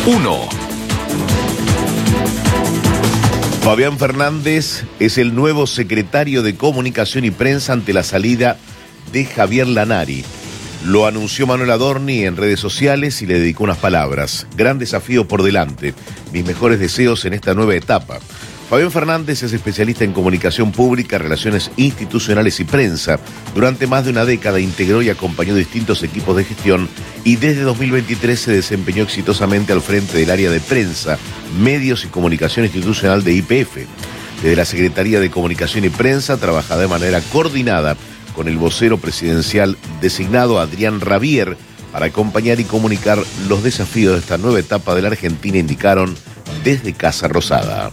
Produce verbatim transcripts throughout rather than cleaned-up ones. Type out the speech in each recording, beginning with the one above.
uno. Fabián Fernández es el nuevo secretario de Comunicación y Prensa ante la salida de Javier Lanari. Lo anunció Manuel Adorni en redes sociales y le dedicó unas palabras. Gran desafío por delante. Mis mejores deseos en esta nueva etapa. Fabián Fernández es especialista en comunicación pública, relaciones institucionales y prensa. Durante más de una década integró y acompañó distintos equipos de gestión y desde dos mil veintitrés se desempeñó exitosamente al frente del área de prensa, medios y comunicación institucional de Y P F. Desde la Secretaría de Comunicación y Prensa trabaja de manera coordinada con el vocero presidencial designado Adrián Rabier para acompañar y comunicar los desafíos de esta nueva etapa de la Argentina, indicaron desde Casa Rosada.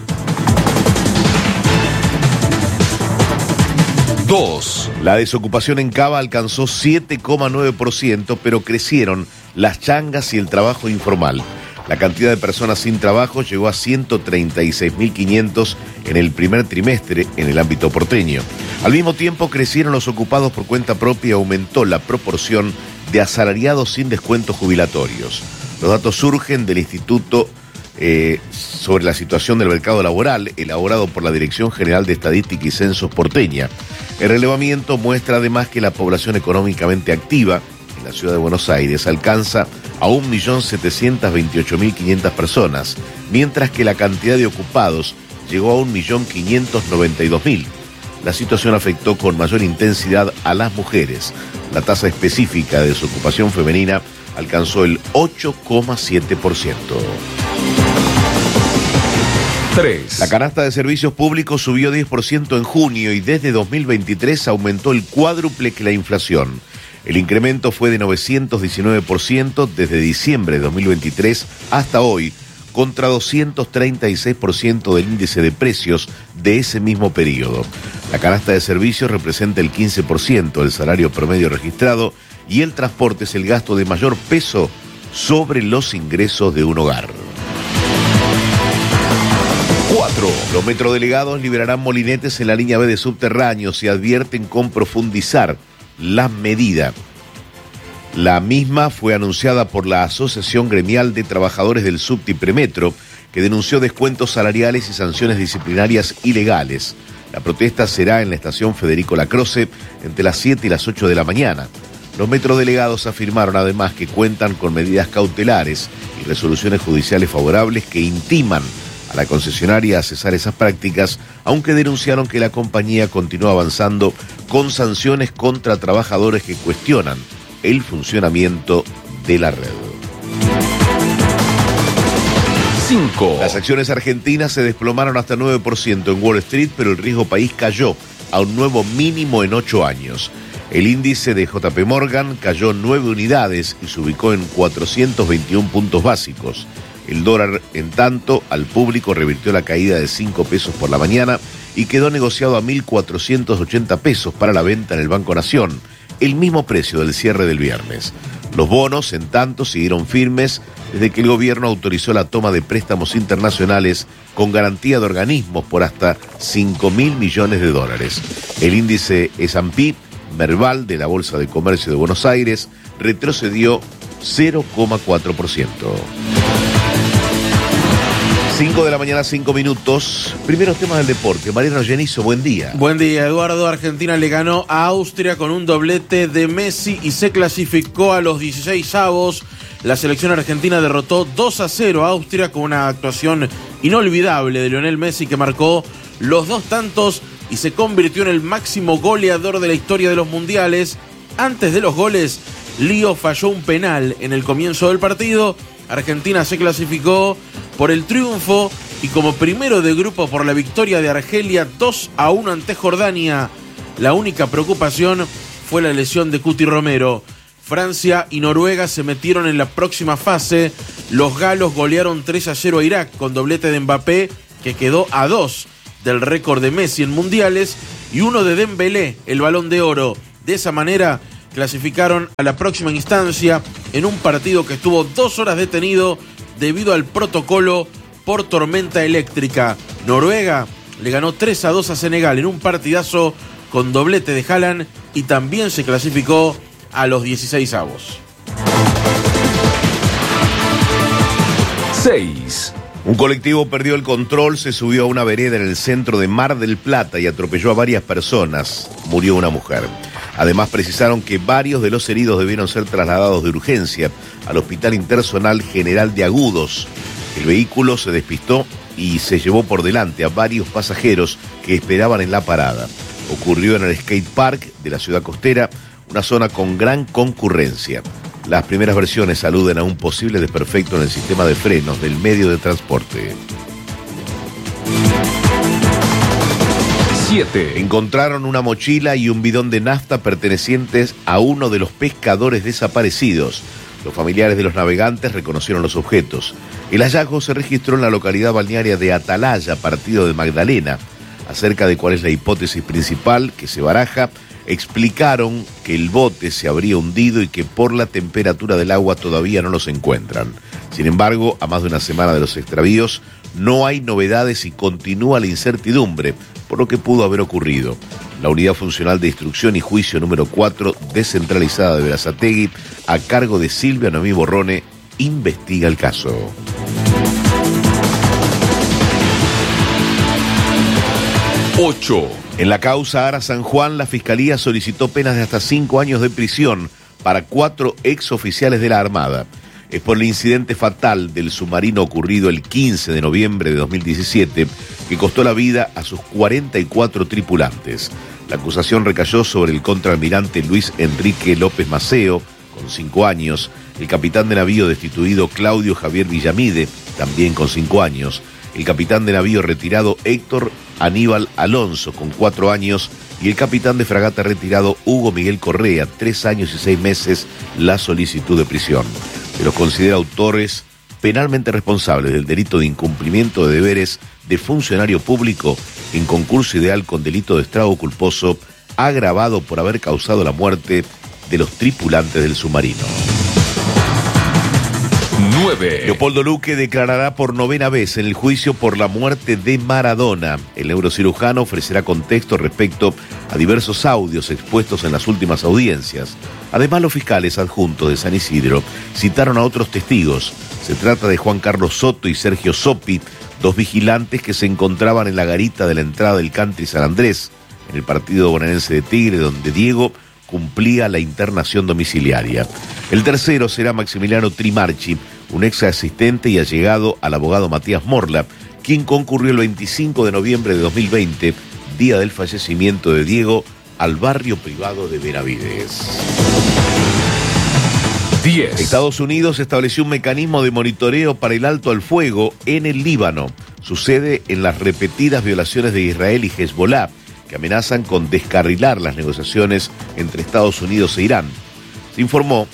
dos. La desocupación en Cava alcanzó siete coma nueve por ciento, pero crecieron las changas y el trabajo informal. La cantidad de personas sin trabajo llegó a ciento treinta y seis mil quinientos en el primer trimestre en el ámbito porteño. Al mismo tiempo crecieron los ocupados por cuenta propia y aumentó la proporción de asalariados sin descuentos jubilatorios. Los datos surgen del Instituto eh, sobre la situación del mercado laboral, elaborado por la Dirección General de Estadística y Censos porteña. El relevamiento muestra además que la población económicamente activa en la ciudad de Buenos Aires alcanza a un millón setecientos veintiocho mil quinientas personas, mientras que la cantidad de ocupados llegó a un millón quinientos noventa y dos mil. La situación afectó con mayor intensidad a las mujeres. La tasa específica de desocupación femenina alcanzó el ocho coma siete por ciento. tres. La canasta de servicios públicos subió diez por ciento en junio y desde dos mil veintitrés aumentó el cuádruple que la inflación. El incremento fue de novecientos diecinueve por ciento desde diciembre de dos mil veintitrés hasta hoy, contra doscientos treinta y seis por ciento del índice de precios de ese mismo periodo. La canasta de servicios representa el quince por ciento del salario promedio registrado y el transporte es el gasto de mayor peso sobre los ingresos de un hogar. cuatro. Los metrodelegados liberarán molinetes en la línea B de subterráneos y advierten con profundizar la medida. La misma fue anunciada por la Asociación Gremial de Trabajadores del Subte y Premetro, que denunció descuentos salariales y sanciones disciplinarias ilegales. La protesta será en la estación Federico Lacroce entre las siete y las ocho de la mañana. Los metrodelegados afirmaron además que cuentan con medidas cautelares y resoluciones judiciales favorables que intiman a la concesionaria a cesar esas prácticas, aunque denunciaron que la compañía continúa avanzando con sanciones contra trabajadores que cuestionan el funcionamiento de la red. cinco. Las acciones argentinas se desplomaron hasta nueve por ciento en Wall Street, pero el riesgo país cayó a un nuevo mínimo en ocho años. El índice de J P Morgan cayó nueve unidades y se ubicó en cuatrocientos veintiún puntos básicos. El dólar, en tanto, al público revirtió la caída de cinco pesos por la mañana y quedó negociado a mil cuatrocientos ochenta pesos para la venta en el Banco Nación, el mismo precio del cierre del viernes. Los bonos, en tanto, siguieron firmes desde que el gobierno autorizó la toma de préstamos internacionales con garantía de organismos por hasta cinco mil millones de dólares. El índice S and P Merval de la Bolsa de Comercio de Buenos Aires retrocedió cero coma cuatro por ciento. cinco de la mañana, cinco minutos. Primeros temas del deporte. Mariano Genizo, buen día. Buen día, Eduardo. Argentina le ganó a Austria con un doblete de Messi y se clasificó a los dieciseisavos. La selección argentina derrotó dos a cero a Austria con una actuación inolvidable de Lionel Messi, que marcó los dos tantos y se convirtió en el máximo goleador de la historia de los mundiales. Antes de los goles, Lío falló un penal en el comienzo del partido. Argentina se clasificó por el triunfo y como primero de grupo por la victoria de Argelia dos a uno ante Jordania. La única preocupación fue la lesión de Cuti Romero. Francia y Noruega se metieron en la próxima fase. Los galos golearon tres a cero a Irak con doblete de Mbappé, que quedó a dos del récord de Messi en mundiales, y uno de Dembélé, el Balón de Oro. De esa manera clasificaron a la próxima instancia en un partido que estuvo dos horas detenido debido al protocolo por tormenta eléctrica. Noruega le ganó tres a dos a Senegal en un partidazo con doblete de Haaland y también se clasificó a los dieciseisavos. seis. Un colectivo perdió el control, se subió a una vereda en el centro de Mar del Plata y atropelló a varias personas. Murió una mujer. Además, precisaron que varios de los heridos debieron ser trasladados de urgencia al Hospital Interzonal General de Agudos. El vehículo se despistó y se llevó por delante a varios pasajeros que esperaban en la parada. Ocurrió en el skate park de la ciudad costera, una zona con gran concurrencia. Las primeras versiones aluden a un posible desperfecto en el sistema de frenos del medio de transporte. siete. Encontraron una mochila y un bidón de nafta pertenecientes a uno de los pescadores desaparecidos. Los familiares de los navegantes reconocieron los objetos. El hallazgo se registró en la localidad balnearia de Atalaya, partido de Magdalena. Acerca de cuál es la hipótesis principal que se baraja, explicaron que el bote se habría hundido y que por la temperatura del agua todavía no los encuentran. Sin embargo, a más de una semana de los extravíos, no hay novedades y continúa la incertidumbre por lo que pudo haber ocurrido. La Unidad Funcional de Instrucción y Juicio número cuatro, descentralizada de Berazategui, a cargo de Silvia Noemí Borrone, investiga el caso. ocho. En la causa Ara San Juan, la Fiscalía solicitó penas de hasta cinco años de prisión para cuatro exoficiales de la Armada. Es por el incidente fatal del submarino ocurrido el quince de noviembre de dos mil diecisiete que costó la vida a sus cuarenta y cuatro tripulantes. La acusación recayó sobre el contraalmirante Luis Enrique López Maceo, con cinco años, el capitán de navío destituido Claudio Javier Villamide, también con cinco años, el capitán de navío retirado Héctor Aníbal Alonso, con cuatro años, y el capitán de fragata retirado Hugo Miguel Correa, tres años y seis meses, la solicitud de prisión. Se los considera autores penalmente responsables del delito de incumplimiento de deberes de funcionario público en concurso ideal con delito de estrago culposo agravado por haber causado la muerte de los tripulantes del submarino. nueve. Leopoldo Luque declarará por novena vez en el juicio por la muerte de Maradona. El neurocirujano ofrecerá contexto respecto a diversos audios expuestos en las últimas audiencias. Además, los fiscales adjuntos de San Isidro citaron a otros testigos. Se trata de Juan Carlos Soto y Sergio Sopi, dos vigilantes que se encontraban en la garita de la entrada del Country San Andrés, en el partido bonaerense de Tigre, donde Diego cumplía la internación domiciliaria. El tercero será Maximiliano Trimarchi, un ex asistente y allegado al abogado Matías Morla, quien concurrió el veinticinco de noviembre de dos mil veinte, día del fallecimiento de Diego, al barrio privado de Benavides. diez. Estados Unidos estableció un mecanismo de monitoreo para el alto al fuego en el Líbano. Sucede en las repetidas violaciones de Israel y Hezbollah, que amenazan con descarrilar las negociaciones entre Estados Unidos e Irán. Se informó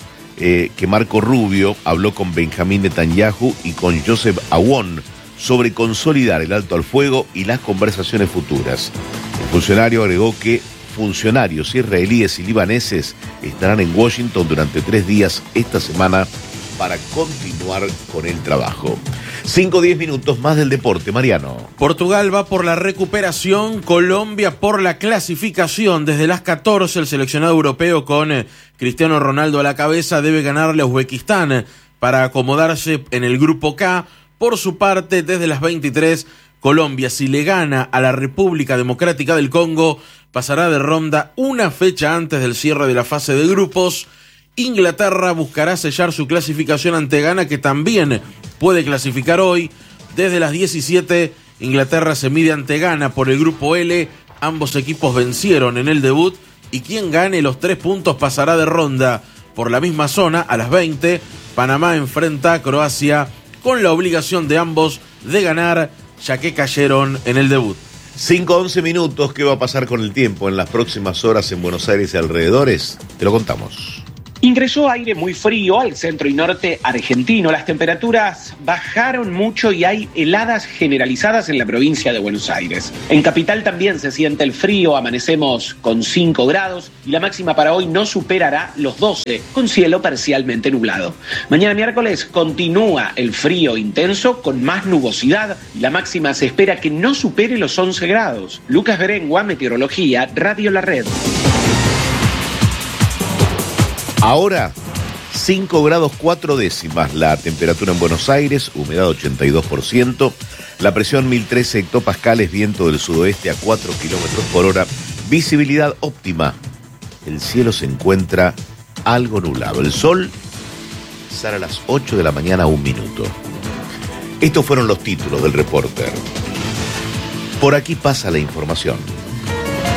eh, que Marco Rubio habló con Benjamín Netanyahu y con Joseph Aoun sobre consolidar el alto al fuego y las conversaciones futuras. El funcionario agregó que funcionarios israelíes y libaneses estarán en Washington durante tres días esta semana para continuar con el trabajo. Cinco o diez minutos más del deporte, Mariano. Portugal va por la recuperación, Colombia por la clasificación. Desde las catorce, el seleccionado europeo con eh, Cristiano Ronaldo a la cabeza debe ganarle a Uzbekistán para acomodarse en el grupo K. Por su parte, desde las veintitrés, Colombia, si le gana a la República Democrática del Congo, pasará de ronda una fecha antes del cierre de la fase de grupos. Inglaterra buscará sellar su clasificación ante Ghana, que también puede clasificar hoy. Desde las diecisiete, Inglaterra se mide ante Ghana por el grupo L. Ambos equipos vencieron en el debut y quien gane los tres puntos pasará de ronda. Por la misma zona, a las veinte, Panamá enfrenta a Croacia con la obligación de ambos de ganar, ya que cayeron en el debut. cinco a once minutos, ¿qué va a pasar con el tiempo en las próximas horas en Buenos Aires y alrededores? Te lo contamos. Ingresó aire muy frío al centro y norte argentino. Las temperaturas bajaron mucho y hay heladas generalizadas en la provincia de Buenos Aires. En Capital también se siente el frío, amanecemos con cinco grados y la máxima para hoy no superará los doce, con cielo parcialmente nublado. Mañana miércoles continúa el frío intenso con más nubosidad y la máxima se espera que no supere los once grados. Lucas Berengua, Meteorología, Radio La Red. Ahora, cinco grados cuatro décimas la temperatura en Buenos Aires, humedad ochenta y dos por ciento, la presión mil trece hectopascales, viento del sudoeste a cuatro kilómetros por hora, visibilidad óptima. El cielo se encuentra algo nublado. El sol sale a las ocho de la mañana, un minuto. Estos fueron los títulos del Reporter. Por aquí pasa la información.